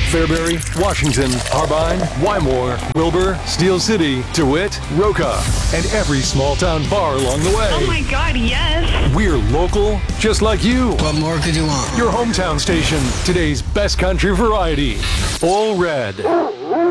Fairbury, Washington, Harbine, Wymore, Wilbur, Steel City, DeWitt, Roca, and every small town bar along the way. Oh my God, yes. We're local, just like you. What more could you want? Your hometown station, today's best country variety. Full Red.